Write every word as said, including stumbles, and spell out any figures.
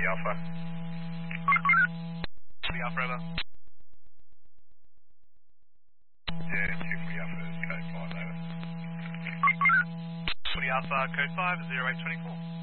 Alpha. three Alpha, over. Yeah, two three Alpha is code five, over. three Alpha, code five, zero eight two four.